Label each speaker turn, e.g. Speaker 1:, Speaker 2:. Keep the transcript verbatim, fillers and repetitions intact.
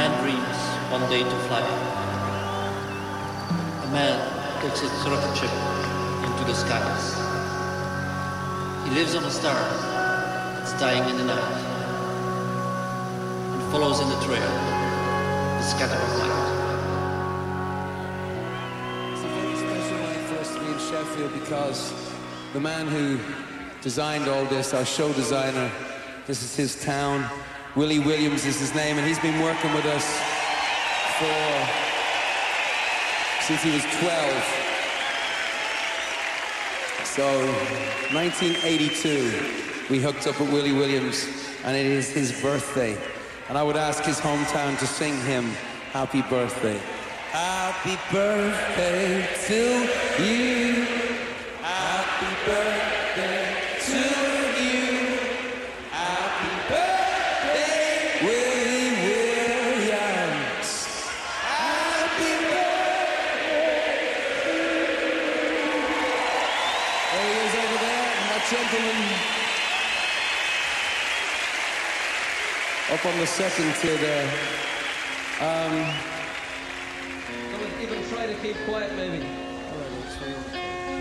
Speaker 1: man dreams one day to fly. A man takes his rocket ship into the skies. He lives on a star that's dying in the night and follows in the trail the scatter of light.
Speaker 2: It's a very special night for us to be in Sheffield because the man who designed all this, our show designer, this is his town. Willie Williams is his name, and he's been working with us for since he was twelve. So, nineteen eighty-two, we hooked up with Willie Williams, and it is his birthday. And I would ask his hometown to sing him happy birthday. Happy birthday to you. Happy birthday to you. Happy birthday, Willie Williams. Happy birthday. There he is over there, and that gentleman up on the second tier there. Um,
Speaker 3: Even try to keep quiet, maybe. All right, let's